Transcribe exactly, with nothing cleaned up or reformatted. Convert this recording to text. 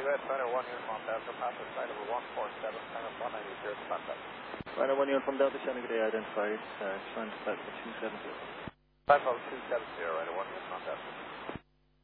go ahead, Fighter one Uniform Delta, passenger side over one four seven, Tango one ninety zero, contact. Fighter one Uniform Delta, Shannon G'day, identified, uh, trying to flight for two seven zero. Five oh two seven zero, right, one Uniform Delta.